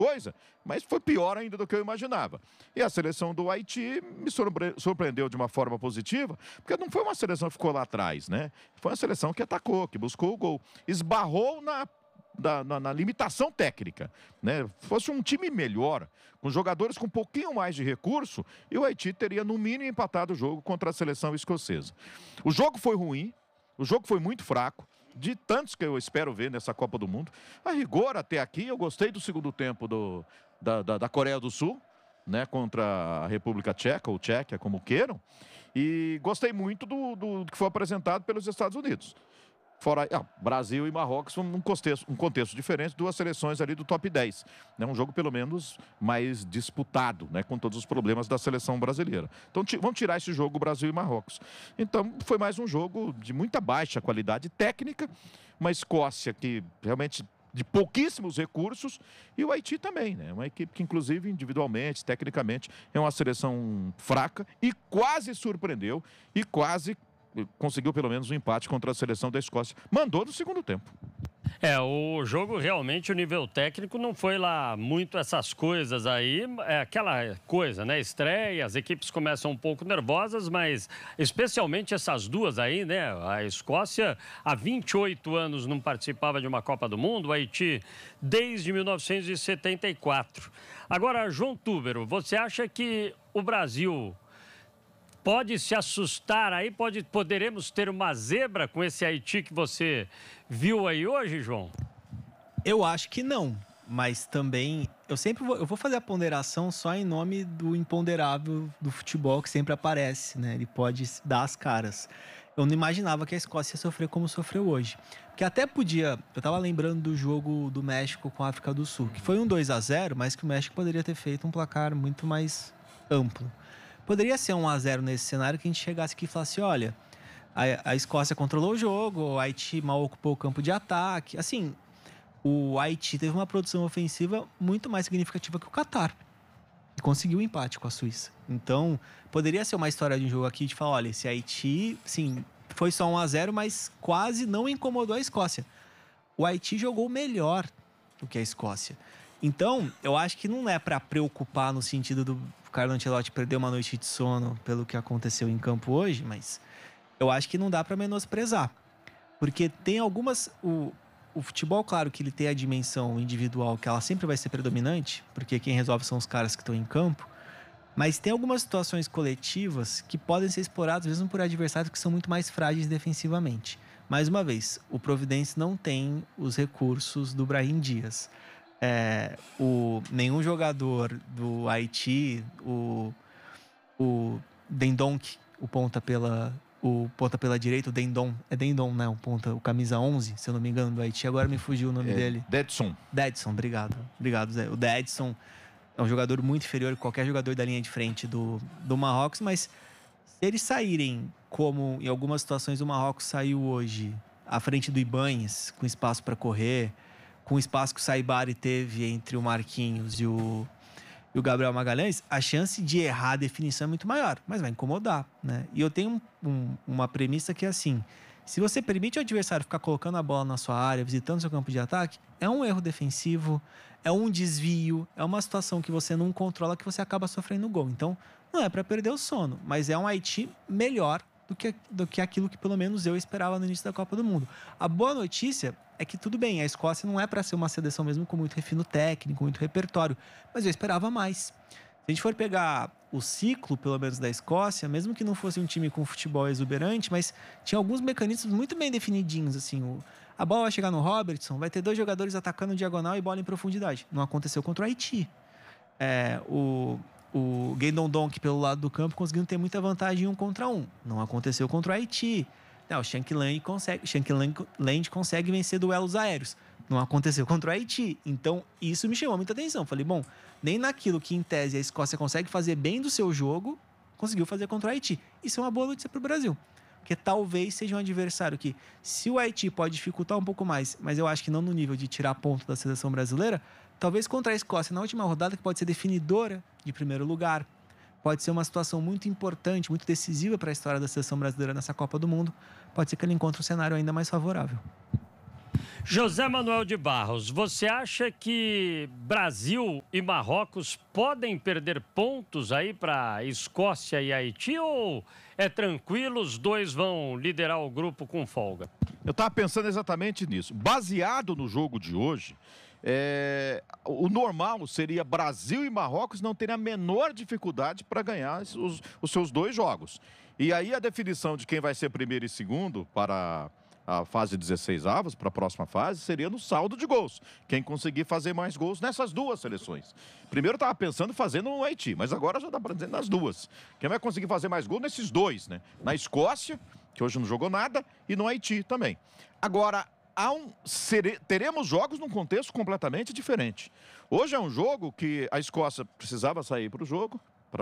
coisa, mas foi pior ainda do que eu imaginava. E a seleção do Haiti me surpreendeu de uma forma positiva, porque não foi uma seleção que ficou lá atrás, né? Foi uma seleção que atacou, que buscou o gol. Esbarrou na limitação técnica, né? Fosse um time melhor, com jogadores com um pouquinho mais de recurso, e o Haiti teria no mínimo empatado o jogo contra a seleção escocesa. O jogo foi ruim, o jogo foi muito fraco, de tantos que eu espero ver nessa Copa do Mundo. A rigor, até aqui, eu gostei do segundo tempo da Coreia do Sul, né, contra a República Tcheca, ou Tchequia, como queiram, e gostei muito do que foi apresentado pelos Estados Unidos. Fora Brasil e Marrocos, um contexto diferente, duas seleções ali do top 10. Né? Um jogo, pelo menos, mais disputado, né? Com todos os problemas da seleção brasileira. Então, vamos tirar esse jogo Brasil e Marrocos. Então, foi mais um jogo de muita baixa qualidade técnica, uma Escócia que realmente de pouquíssimos recursos, e o Haiti também, né? Uma equipe que, inclusive, individualmente, tecnicamente, é uma seleção fraca e quase surpreendeu e quase conseguiu pelo menos um empate contra a seleção da Escócia. Mandou no segundo tempo. O jogo realmente, o nível técnico não foi lá muito essas coisas aí, é aquela coisa, né? Estreia, as equipes começam um pouco nervosas, mas especialmente essas duas aí, né? A Escócia há 28 anos não participava de uma Copa do Mundo, o Haiti desde 1974. Agora, João Túbero, você acha que o Brasil pode se assustar aí? Poderemos ter uma zebra com esse Haiti que você viu aí hoje, João? Eu acho que não, mas também eu vou fazer a ponderação só em nome do imponderável do futebol que sempre aparece, né? Ele pode dar as caras. Eu não imaginava que a Escócia ia sofrer como sofreu hoje. Porque até podia... Eu tava lembrando do jogo do México com a África do Sul, que foi um 2-0, mas que o México poderia ter feito um placar muito mais amplo. Poderia ser 1-0 nesse cenário que a gente chegasse aqui e falasse, olha, a Escócia controlou o jogo, o Haiti mal ocupou o campo de ataque. Assim, o Haiti teve uma produção ofensiva muito mais significativa que o Catar. E conseguiu um empate com a Suíça. Então, poderia ser uma história de um jogo aqui de falar, olha, esse Haiti, sim, foi só 1-0, mas quase não incomodou a Escócia. O Haiti jogou melhor do que a Escócia. Então, eu acho que não é para preocupar no sentido do Carlo Ancelotti perder uma noite de sono pelo que aconteceu em campo hoje, mas eu acho que não dá para menosprezar. Porque tem algumas... O futebol, claro que ele tem a dimensão individual, que ela sempre vai ser predominante, porque quem resolve são os caras que estão em campo, mas tem algumas situações coletivas que podem ser exploradas mesmo por adversários que são muito mais frágeis defensivamente. Mais uma vez, o Providence não tem os recursos do Brahim Dias. Nenhum jogador do Haiti, o Dendonck, o ponta pela direita, o Dendon, né? O camisa 11, se eu não me engano, do Haiti. Agora me fugiu o nome dele. Dedson, obrigado, Zé. O Dedson é um jogador muito inferior a qualquer jogador da linha de frente do Marrocos, mas se eles saírem como em algumas situações o Marrocos saiu hoje, à frente do Ibañez, com espaço para correr, com o espaço que o Saibari teve entre o Marquinhos e o Gabriel Magalhães, a chance de errar a definição é muito maior, mas vai incomodar, né? E eu tenho uma premissa que é assim, se você permite o adversário ficar colocando a bola na sua área, visitando seu campo de ataque, é um erro defensivo, é um desvio, é uma situação que você não controla, que você acaba sofrendo gol. Então, não é para perder o sono, mas é um Haiti melhor do que aquilo que pelo menos eu esperava no início da Copa do Mundo. A boa notícia é que tudo bem, a Escócia não é para ser uma seleção mesmo com muito refino técnico, muito repertório, mas eu esperava mais. Se a gente for pegar o ciclo, pelo menos da Escócia, mesmo que não fosse um time com futebol exuberante, mas tinha alguns mecanismos muito bem definidinhos, assim, a bola vai chegar no Robertson, vai ter 2 jogadores atacando diagonal e bola em profundidade. Não aconteceu contra o Haiti. O Dendonck pelo lado do campo conseguindo ter muita vantagem 1 contra 1. Não aconteceu contra o Haiti. O Shankland consegue vencer duelos aéreos. Não aconteceu contra o Haiti. Então, isso me chamou muita atenção. Falei, bom, nem naquilo que, em tese, a Escócia consegue fazer bem do seu jogo, conseguiu fazer contra o Haiti. Isso é uma boa notícia para o Brasil. Porque talvez seja um adversário que, se o Haiti pode dificultar um pouco mais, mas eu acho que não no nível de tirar ponto da seleção brasileira, talvez contra a Escócia, na última rodada, que pode ser definidora de primeiro lugar, pode ser uma situação muito importante, muito decisiva para a história da seleção brasileira nessa Copa do Mundo, pode ser que ele encontre um cenário ainda mais favorável. José Manuel de Barros, você acha que Brasil e Marrocos podem perder pontos aí para Escócia e Haiti ou é tranquilo, os dois vão liderar o grupo com folga? Eu estava pensando exatamente nisso. Baseado no jogo de hoje, o normal seria Brasil e Marrocos não terem a menor dificuldade para ganhar os seus dois jogos. E aí a definição de quem vai ser primeiro e segundo para a fase 16 avos, para a próxima fase, seria no saldo de gols. Quem conseguir fazer mais gols nessas duas seleções. Primeiro eu estava pensando em fazer no Haiti, mas agora já dá para dizer nas duas. Quem vai conseguir fazer mais gols nesses dois, né? Na Escócia, que hoje não jogou nada, e no Haiti também. Agora, teremos jogos num contexto completamente diferente. Hoje é um jogo que a Escócia precisava sair para o jogo,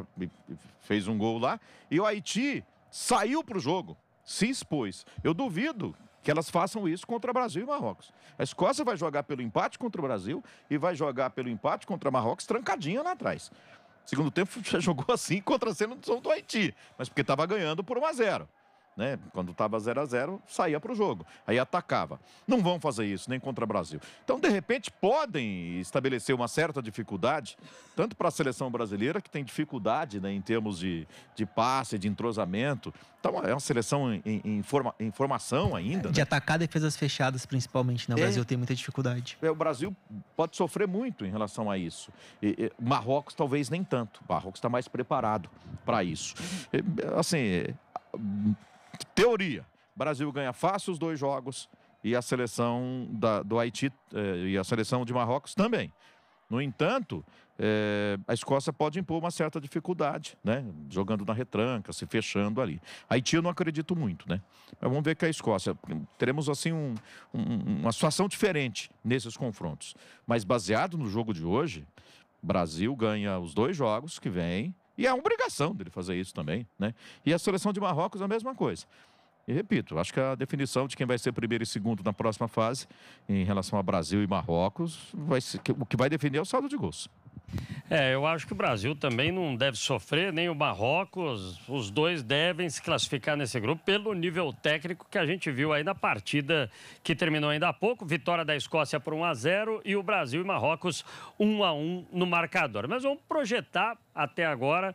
fez um gol lá, e o Haiti saiu para o jogo, se expôs. Eu duvido que elas façam isso contra Brasil e Marrocos. A Escócia vai jogar pelo empate contra o Brasil e vai jogar pelo empate contra Marrocos trancadinha lá atrás. Segundo tempo já jogou assim contra a seleção do Haiti, mas porque estava ganhando por 1-0. Né? Quando estava 0-0, saía para o jogo. Aí atacava. Não vão fazer isso, nem contra o Brasil. Então, de repente, podem estabelecer uma certa dificuldade, tanto para a seleção brasileira, que tem dificuldade, né, em termos de passe, de entrosamento. Então, é uma seleção em formação ainda. De né? atacar defesas fechadas, principalmente. Né? O Brasil tem muita dificuldade. O Brasil pode sofrer muito em relação a isso. Marrocos, talvez nem tanto. Marrocos está mais preparado para isso. Assim... Teoria, Brasil ganha fácil os dois jogos e a seleção do Haiti e a seleção de Marrocos também. No entanto, a Escócia pode impor uma certa dificuldade, né? Jogando na retranca, se fechando ali. Haiti eu não acredito muito, né? Mas vamos ver que a Escócia, teremos assim uma situação diferente nesses confrontos. Mas baseado no jogo de hoje, Brasil ganha os dois jogos que vem. E é uma obrigação dele fazer isso também, né? E a seleção de Marrocos a mesma coisa. E repito, acho que a definição de quem vai ser primeiro e segundo na próxima fase, em relação a Brasil e Marrocos, o que vai definir é o saldo de gols. Eu acho que o Brasil também não deve sofrer, nem o Marrocos. Os dois devem se classificar nesse grupo pelo nível técnico que a gente viu aí na partida que terminou ainda há pouco. Vitória da Escócia por 1-0 e o Brasil e Marrocos 1-1 no marcador. Mas vamos projetar até agora,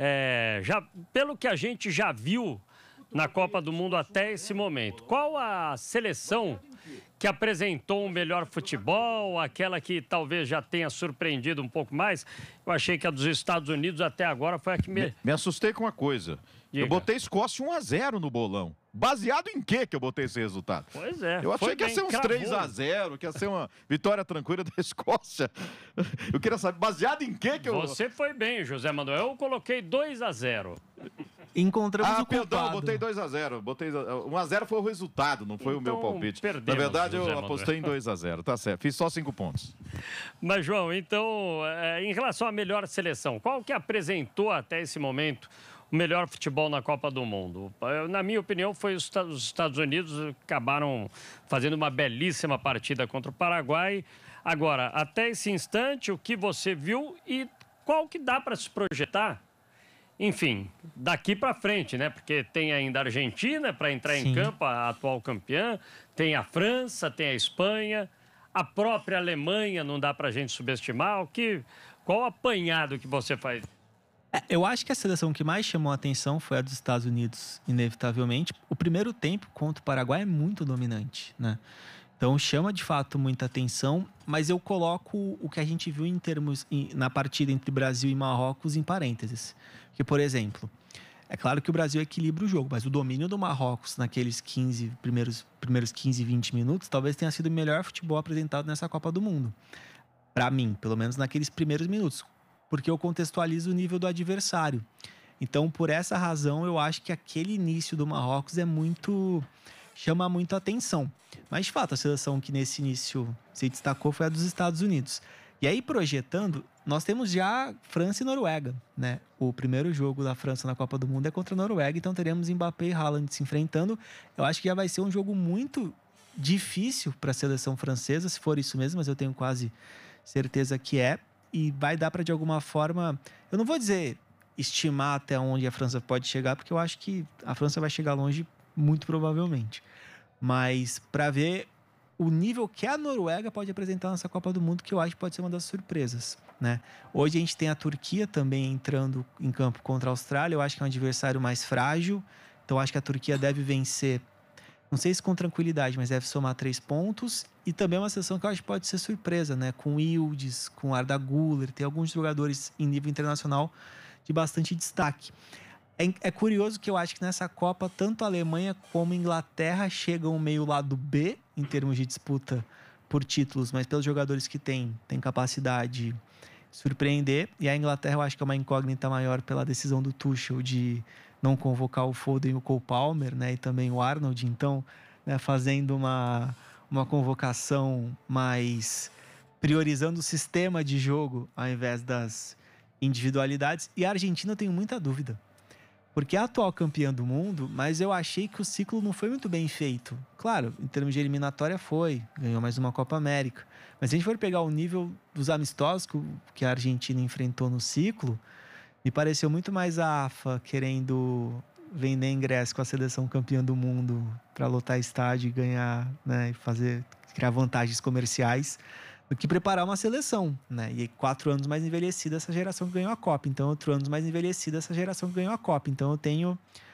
pelo que a gente já viu na Copa do Mundo até esse momento. Qual a seleção que apresentou um melhor futebol, aquela que talvez já tenha surpreendido um pouco mais? Eu achei que a dos Estados Unidos até agora foi a que me assustei com uma coisa. Diga. Eu botei Escócia 1-0 no bolão. Baseado em quê que eu botei esse resultado? Pois é. Eu achei que ia ser uns 3-0, que ia ser uma vitória tranquila da Escócia. Eu queria saber, baseado em quê que eu... Você foi bem, José Manuel. Eu coloquei 2-0. Encontramos o perdão, culpado. botei 2-0. 1-0 foi o resultado, não foi o meu palpite. Perdemos, na verdade, José eu apostei em 2-0, tá certo. Fiz só 5 pontos. Mas, João, então, em relação à melhor seleção, qual que apresentou até esse momento o melhor futebol na Copa do Mundo? Na minha opinião, foi os Estados Unidos, acabaram fazendo uma belíssima partida contra o Paraguai. Agora, até esse instante, o que você viu e qual que dá para se projetar? Enfim, daqui para frente, né? Porque tem ainda a Argentina para entrar em campo, a atual campeã, tem a França, tem a Espanha, a própria Alemanha não dá para a gente subestimar. Qual o apanhado que você faz? Eu acho que a seleção que mais chamou a atenção foi a dos Estados Unidos, inevitavelmente. O primeiro tempo contra o Paraguai é muito dominante, né? Então chama de fato muita atenção, mas eu coloco o que a gente viu na partida entre Brasil e Marrocos em parênteses. Que, por exemplo, é claro que o Brasil equilibra o jogo, mas o domínio do Marrocos naqueles primeiros 15, 20 minutos talvez tenha sido o melhor futebol apresentado nessa Copa do Mundo. Para mim, pelo menos naqueles primeiros minutos, porque eu contextualizo o nível do adversário. Então, por essa razão, eu acho que aquele início do Marrocos chama muito a atenção. Mas, de fato, a seleção que nesse início se destacou foi a dos Estados Unidos. E aí, projetando, nós temos já França e Noruega, né? O primeiro jogo da França na Copa do Mundo é contra a Noruega, então teremos Mbappé e Haaland se enfrentando. Eu acho que já vai ser um jogo muito difícil para a seleção francesa, se for isso mesmo, mas eu tenho quase certeza que é. E vai dar para, de alguma forma, eu não vou dizer estimar até onde a França pode chegar, porque eu acho que a França vai chegar longe muito provavelmente. Mas para ver o nível que a Noruega pode apresentar nessa Copa do Mundo, que eu acho que pode ser uma das surpresas, né? Hoje a gente tem a Turquia também entrando em campo contra a Austrália. Eu acho que é um adversário mais frágil, então acho que a Turquia deve vencer, não sei se com tranquilidade, mas deve somar 3 pontos. E também é uma seleção que eu acho que pode ser surpresa, né? Com Yildiz, com Arda Güler, tem alguns jogadores em nível internacional de bastante destaque. É curioso que eu acho que nessa Copa, tanto a Alemanha como a Inglaterra chegam meio lado B, em termos de disputa por títulos, mas pelos jogadores que tem capacidade de surpreender. E a Inglaterra eu acho que é uma incógnita maior pela decisão do Tuchel de não convocar o Foden e o Cole Palmer, né? E também o Arnold. Então, né, fazendo uma convocação mais priorizando o sistema de jogo ao invés das individualidades. E a Argentina eu tenho muita dúvida, porque é a atual campeã do mundo, mas eu achei que o ciclo não foi muito bem feito. Claro, em termos de eliminatória ganhou mais uma Copa América. Mas se a gente for pegar o nível dos amistosos que a Argentina enfrentou no ciclo, me pareceu muito mais a AFA querendo vender ingresso com a seleção campeã do mundo para lotar estádio e ganhar, né, e criar vantagens comerciais, do que preparar uma seleção, né? E 4 anos mais envelhecida essa geração que ganhou a Copa. Então, 8 anos mais envelhecida essa geração que ganhou a Copa. Então, eu tenho